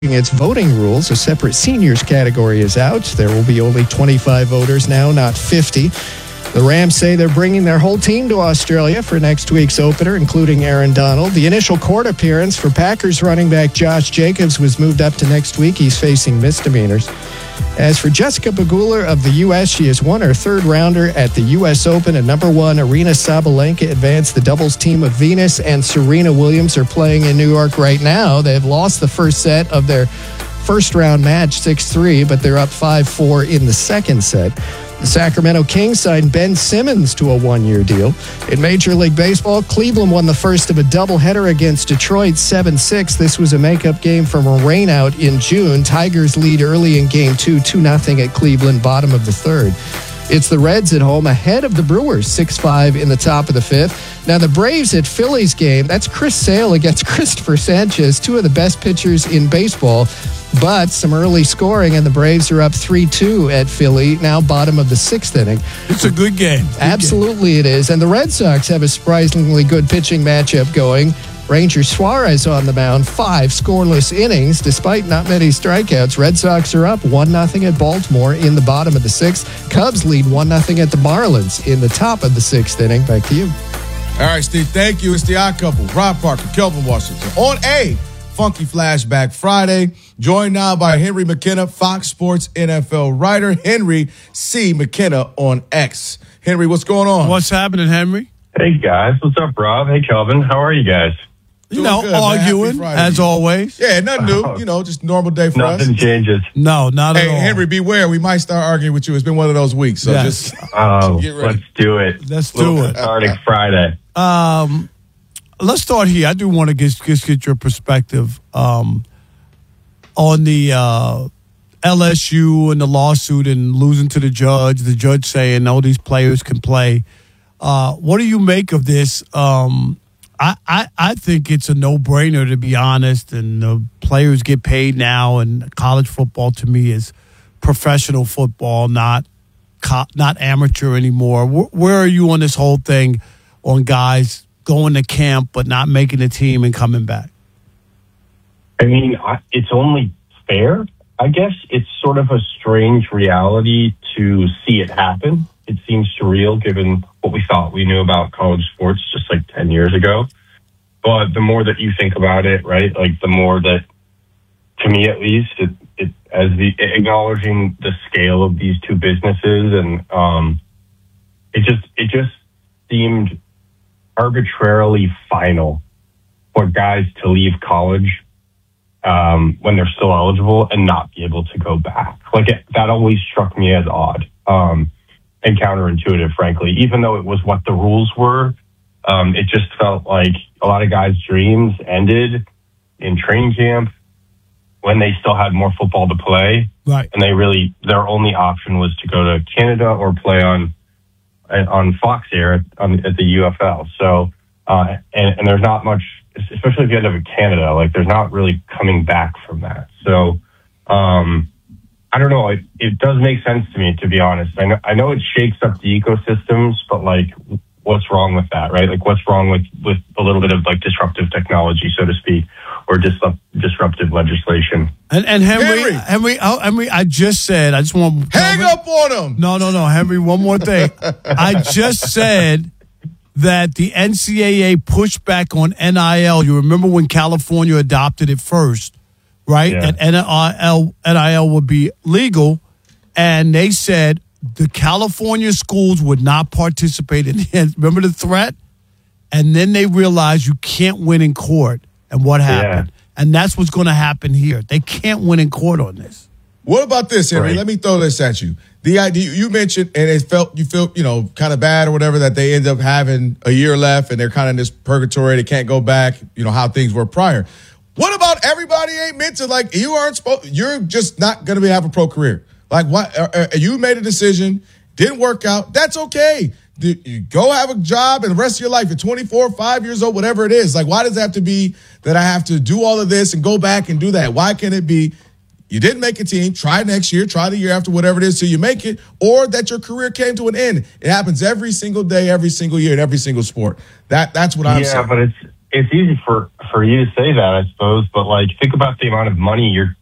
its voting rules. A separate seniors category is out. There will be only 25 voters now, not 50. The Rams say they're bringing their whole team to Australia for next week's opener, including Aaron Donald. The initial court appearance for Packers running back Josh Jacobs was moved up to next week. He's facing misdemeanors. As for Jessica Pegula of the U.S., she has won her third rounder at the U.S. Open, and number one, Aryna Sabalenka advanced. The doubles team of Venus and Serena Williams are playing in New York right now. They've lost the first set of their first-round match, 6-3, but they're up 5-4 in the second set. The Sacramento Kings signed Ben Simmons to a one-year deal. In Major League Baseball, Cleveland won the first of a doubleheader against Detroit, 7-6. This was a makeup game from a rainout in June. Tigers lead early in Game 2, 2-0 at Cleveland, bottom of the third. It's the Reds at home ahead of the Brewers, 6-5 in the top of the fifth. Now the Braves at Phillies game, that's Chris Sale against Christopher Sanchez, two of the best pitchers in baseball. But some early scoring, and the Braves are up 3-2 at Philly, now bottom of the sixth inning. It's a good game. Absolutely it is. And the Red Sox have a surprisingly good pitching matchup going. Ranger Suarez on the mound, 5 scoreless innings, despite not many strikeouts. Red Sox are up 1-0 at Baltimore in the bottom of the sixth. Cubs lead 1-0 at the Marlins in the top of the sixth inning. Back to you. All right, Steve, thank you. It's the Odd Couple, Rob Parker, Kelvin Washington, on a Funky Flashback Friday. Joined now by Henry McKenna, Fox Sports NFL writer. Henry C. McKenna on X. Henry, what's going on? What's happening, Henry? Hey, guys. What's up, Rob? Hey, Kelvin. How are you guys? You know, good, arguing, as always. Yeah, nothing new. You know, just normal day for us. Nothing changes. No, not at all. Hey, Henry, beware. We might start arguing with you. It's been one of those weeks. So Yes. just Let's do it. Let's do it. Starting Friday. Let's start here. I do want to get your perspective on the LSU and the lawsuit and losing to the judge saying, no, these players can play. What do you make of this? I think it's a no-brainer, to be honest, and the players get paid now, and college football to me is professional football, not amateur anymore. Where are you on this whole thing on guys going to camp but not making the team and coming back? I mean, it's only fair, I guess. It's sort of a strange reality to see it happen. It seems surreal given what we thought we knew about college sports just like 10 years ago. But the more that you think about it, right, like the more that, to me at least, it as the acknowledging the scale of these two businesses, and it just seemed arbitrarily final for guys to leave college when they're still eligible and not be able to go back. Like that always struck me as odd. And counterintuitive, frankly, even though it was what the rules were. It just felt like a lot of guys' dreams ended in training camp when they still had more football to play. Right. And their only option was to go to Canada or play on Fox Air at the UFL. So, and there's not much, especially if you end up in Canada, like there's not really coming back from that. So, I don't know. It does make sense to me, to be honest. I know it shakes up the ecosystems, but like, what's wrong with that, right? Like, what's wrong with a little bit of like disruptive technology, so to speak, or disruptive legislation? And Henry, I just said, I just want hang up on him. No, Henry. One more thing. I just said that the NCAA pushed back on NIL. You remember when California adopted it first? Right? Yeah. And NIL would be legal. And they said the California schools would not participate in it. Remember the threat? And then they realized you can't win in court. And what happened? Yeah. And that's what's going to happen here. They can't win in court on this. What about this, Henry? Right. Let me throw this at you. The idea you mentioned, and you feel, kind of bad or whatever, that they end up having a year left and they're kind of in this purgatory. They can't go back, how things were prior. What about everybody ain't meant to, like, you're just not going to have a pro career. Like, what? You made a decision, didn't work out. That's okay. You go have a job and the rest of your life. You're 24, 5 years old, whatever it is. Like, why does it have to be that I have to do all of this and go back and do that? Why can't it be you didn't make a team, try next year, try the year after, whatever it is, till you make it, or that your career came to an end? It happens every single day, every single year, in every single sport. That's what I'm saying. Yeah, but it's easy for you to say that, I suppose, but like think about the amount of money you're